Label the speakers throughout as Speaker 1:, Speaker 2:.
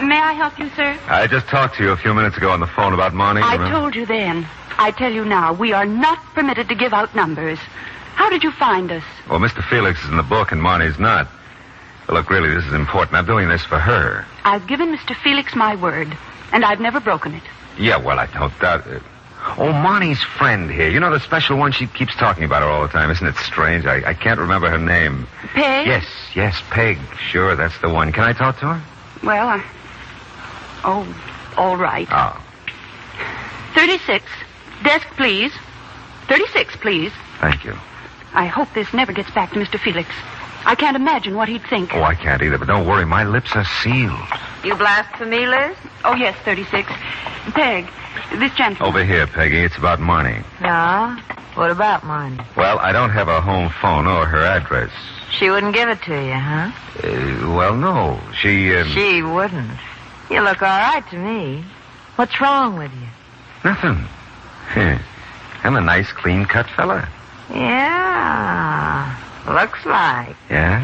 Speaker 1: May I help you, sir?
Speaker 2: I just talked to you a few minutes ago on the phone about Marnie.
Speaker 1: I told you then. I tell you now, we are not permitted to give out numbers. How did you find us?
Speaker 2: Well, Mr. Felix is in the book and Marnie's not. Well, look, really, this is important. I'm doing this for her.
Speaker 1: I've given Mr. Felix my word, and I've never broken it.
Speaker 2: Yeah, well, I don't doubt it. Oh, Marnie's friend here. You know the special one? She keeps talking about her all the time. Isn't it strange? I can't remember her name.
Speaker 1: Peg?
Speaker 2: Yes, Peg. Sure, that's the one. Can I talk to her?
Speaker 1: Well, Oh, all right.
Speaker 2: Oh.
Speaker 1: 36. Desk, please. 36, please.
Speaker 2: Thank you.
Speaker 1: I hope this never gets back to Mr. Felix. I can't imagine what he'd think.
Speaker 2: Oh, I can't either, but don't worry. My lips are sealed.
Speaker 3: You blast for me, Liz?
Speaker 1: Oh, yes, 36. Peg, this gentleman.
Speaker 2: Over here, Peggy. It's about Marnie.
Speaker 3: Yeah? What about Marnie?
Speaker 2: Well, I don't have her home phone or her address.
Speaker 3: She wouldn't give it to you, huh?
Speaker 2: Well, no.
Speaker 3: She wouldn't. You look all right to me. What's wrong with you?
Speaker 2: Nothing. I'm a nice, clean-cut fella.
Speaker 3: Yeah, looks like.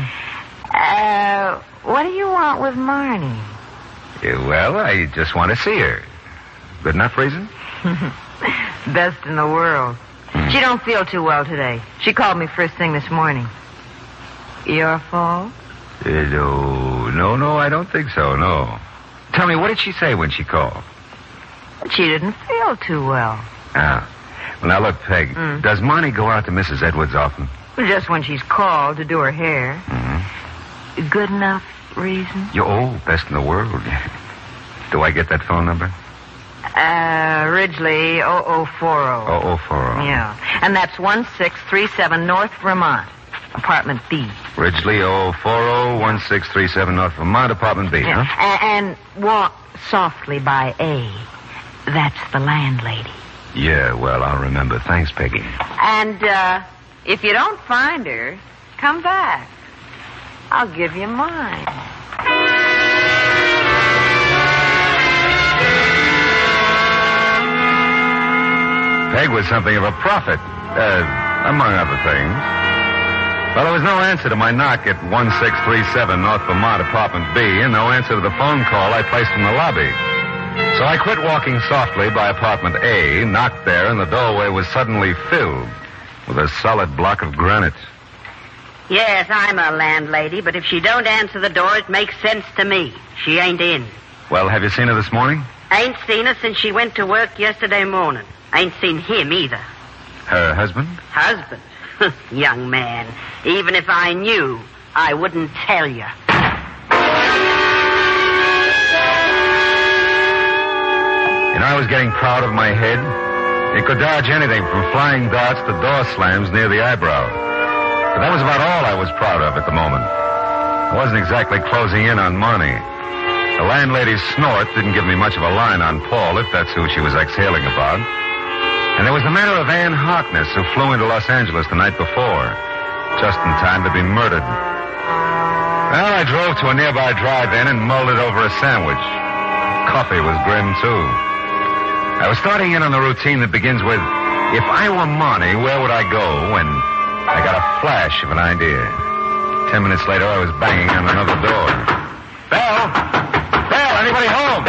Speaker 2: Yeah?
Speaker 3: What do you want with Marnie?
Speaker 2: Well, I just want to see her. Good enough reason?
Speaker 3: Best in the world. She don't feel too well today. She called me first thing this morning. Your fault?
Speaker 2: No, I don't think so, no. Tell me, what did she say when she called?
Speaker 3: She didn't feel too well.
Speaker 2: Ah. Well, now, look, Peg, does Marnie go out to Mrs. Edwards often?
Speaker 3: Just when she's called to do her hair.
Speaker 2: Mm-hmm.
Speaker 3: Good enough reason?
Speaker 2: Best in the world. Do I get that phone number?
Speaker 3: Ridgely 0040.
Speaker 2: 0040.
Speaker 3: Yeah. And that's 1637 North Vermont, apartment B.
Speaker 2: Ridgely 0040, 1637 North Vermont, apartment B,
Speaker 3: yeah.
Speaker 2: Huh?
Speaker 3: And walk softly by A. That's the landlady.
Speaker 2: Yeah, well, I'll remember. Thanks, Peggy.
Speaker 3: And, if you don't find her, come back. I'll give you mine.
Speaker 2: Peg was something of a prophet, among other things. Well, there was no answer to my knock at 1637 North Vermont, apartment B, and no answer to the phone call I placed from the lobby. So I quit walking softly by apartment A, knocked there, and the doorway was suddenly filled with a solid block of granite.
Speaker 4: Yes, I'm a landlady, but if she don't answer the door, it makes sense to me. She ain't in.
Speaker 2: Well, have you seen her this morning?
Speaker 4: Ain't seen her since she went to work yesterday morning. Ain't seen him either.
Speaker 2: Her husband?
Speaker 4: Husband? Young man, even if I knew, I wouldn't tell you.
Speaker 2: You know, I was getting proud of my head. It could dodge anything from flying darts to door slams near the eyebrow. But that was about all I was proud of at the moment. I wasn't exactly closing in on Marnie. The landlady's snort didn't give me much of a line on Paul, if that's who she was exhaling about. And there was the matter of Ann Harkness, who flew into Los Angeles the night before, just in time to be murdered. Well, I drove to a nearby drive-in and mulled it over a sandwich. Coffee was grim, too. I was starting in on the routine that begins with, if I were Marnie, where would I go? And I got a flash of an idea. 10 minutes later, I was banging on another door. Bell! Bell, anybody home?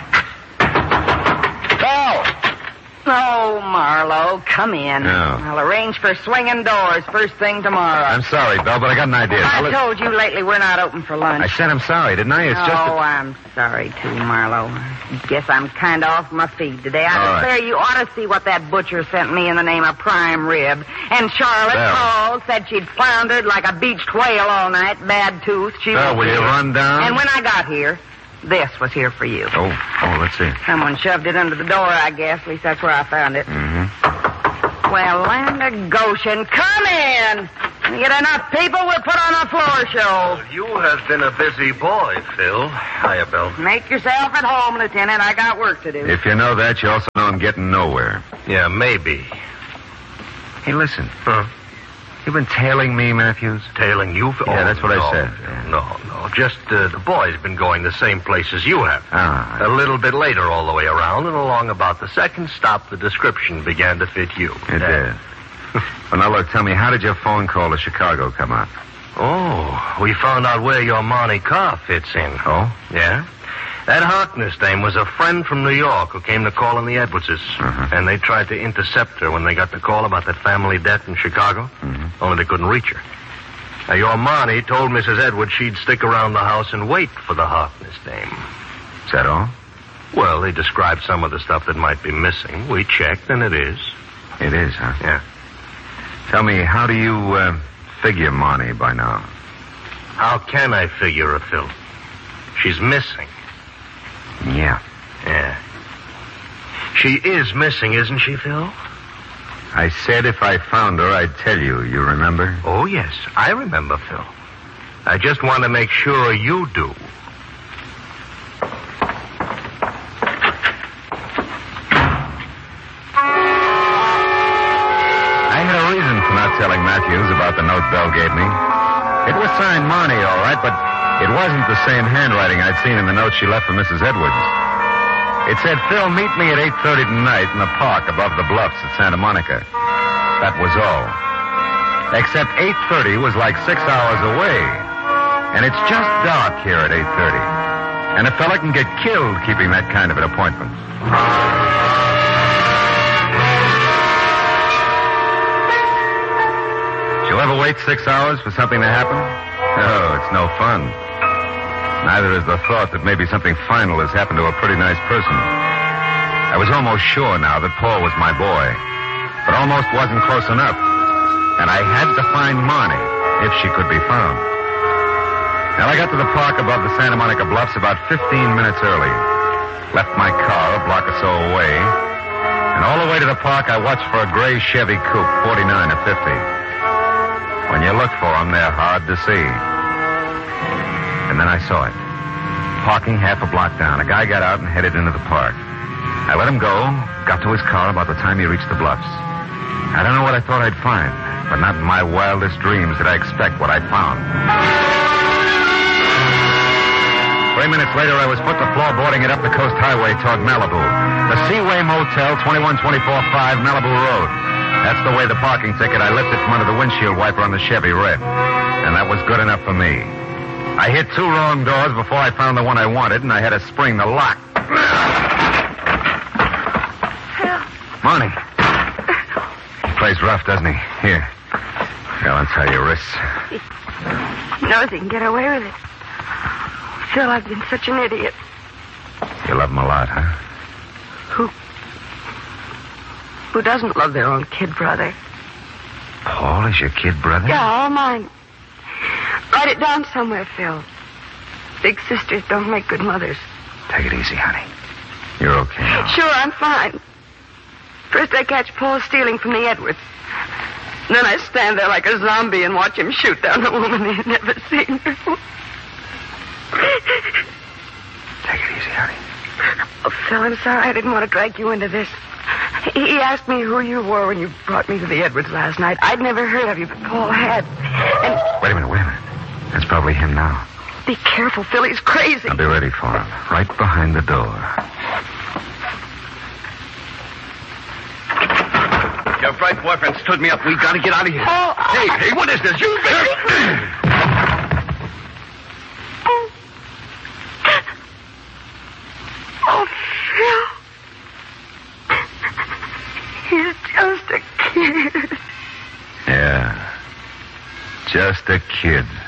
Speaker 2: Bell!
Speaker 3: Oh, Marlowe, come in.
Speaker 2: No.
Speaker 3: I'll arrange for swinging doors first thing tomorrow.
Speaker 2: I'm sorry, Bell, but I got an idea.
Speaker 3: I told you lately we're not open for lunch.
Speaker 2: I said I'm sorry, didn't I? It's just
Speaker 3: I'm sorry, too, Marlowe. Guess I'm kind of off my feet today. I declare you ought to see what that butcher sent me in the name of prime rib. And Charlotte called, said she'd floundered like a beached whale all night, bad tooth.
Speaker 2: Bell, will you run down?
Speaker 3: And when I got here, this was here for you.
Speaker 2: Oh, let's see.
Speaker 3: Someone shoved it under the door, I guess. At least that's where I found it.
Speaker 2: Mm-hmm.
Speaker 3: Well, land of Goshen, come in. When you get enough people, we'll put on a floor show.
Speaker 5: Well, you have been a busy boy, Phil. Hiya, Bill.
Speaker 3: Make yourself at home, Lieutenant. I got work to do.
Speaker 2: If you know that, you also know I'm getting nowhere.
Speaker 5: Yeah, maybe.
Speaker 2: Hey, listen.
Speaker 5: Huh?
Speaker 2: You been tailing me, Matthews?
Speaker 5: Tailing you?
Speaker 2: Yeah, that's what I said.
Speaker 5: No. Just the boy's been going the same place as you have.
Speaker 2: Ah.
Speaker 5: A little bit later all the way around, and along about the second stop, the description began to fit you.
Speaker 2: It did. Well, now, look, tell me, how did your phone call to Chicago come out?
Speaker 5: Oh, we found out where your Monte car fits in.
Speaker 2: Oh?
Speaker 5: Yeah? That Harkness dame was a friend from New York who came to call on the Edwardses. And they tried to intercept her when they got the call about that family debt in Chicago. Only they couldn't reach her. Now, your Marty told Mrs. Edwards she'd stick around the house and wait for the Harkness dame.
Speaker 2: Is that all?
Speaker 5: Well, they described some of the stuff that might be missing. We checked, and it is.
Speaker 2: It is, huh?
Speaker 5: Yeah.
Speaker 2: Tell me, how do you figure Marnie by now?
Speaker 5: How can I figure her, Phil? She's missing.
Speaker 2: Yeah.
Speaker 5: Yeah. She is missing, isn't she, Phil?
Speaker 2: I said if I found her, I'd tell you. You remember?
Speaker 5: Oh, yes. I remember, Phil. I just want to make sure you do.
Speaker 2: I had a reason for not telling Matthews about the note Belle gave me. It was signed Marnie, all right, but it wasn't the same handwriting I'd seen in the note she left for Mrs. Edwards. It said, Phil, meet me at 8:30 tonight in the park above the bluffs at Santa Monica. That was all. Except 8:30 was like 6 hours away. And it's just dark here at 8:30. And a fella can get killed keeping that kind of an appointment. You'll ever wait 6 hours for something to happen? Oh, it's no fun. Neither is the thought that maybe something final has happened to a pretty nice person. I was almost sure now that Paul was my boy, but almost wasn't close enough. And I had to find Marnie, if she could be found. Now, I got to the park above the Santa Monica Bluffs about 15 minutes early. Left my car a block or so away. And all the way to the park, I watched for a gray Chevy Coupe, 49 or 50. When you look for them, they're hard to see. And then I saw it. Parking half a block down. A guy got out and headed into the park. I let him go, got to his car about the time he reached the bluffs. I don't know what I thought I'd find, but not in my wildest dreams did I expect what I found. 3 minutes later, I was put to floorboarding it up the coast highway toward Malibu. The Seaway Motel, 21245 Malibu Road. That's the way the parking ticket I lifted from under the windshield wiper on the Chevy read. And that was good enough for me. I hit 2 wrong doors before I found the one I wanted, and I had to spring the lock. Marnie. He plays rough, doesn't he? Here. I'll untie your wrists.
Speaker 1: He knows he can get away with it. Phil, I've been such an idiot.
Speaker 2: You love him a lot, huh?
Speaker 1: Who doesn't love their own kid brother?
Speaker 2: Paul is your kid brother?
Speaker 1: Yeah, all mine. Write it down somewhere, Phil. Big sisters don't make good mothers.
Speaker 2: Take it easy, honey. You're okay now.
Speaker 1: Sure, I'm fine. First I catch Paul stealing from the Edwards. Then I stand there like a zombie and watch him shoot down a woman he had never seen before.
Speaker 2: Take it easy, honey.
Speaker 1: Oh, Phil, I'm sorry I didn't want to drag you into this. He asked me who you were when you brought me to the Edwards last night. I'd never heard of you, but Paul had. And...
Speaker 2: Wait a minute. That's probably him now.
Speaker 1: Be careful, Phil. He's crazy.
Speaker 2: I'll be ready for him. Right behind the door.
Speaker 6: Your bright boyfriend stood me up. We got to get out of here.
Speaker 1: Oh,
Speaker 6: Hey, what is this? You...
Speaker 1: Oh, Phil. He's just a kid.
Speaker 2: Yeah. Just a kid.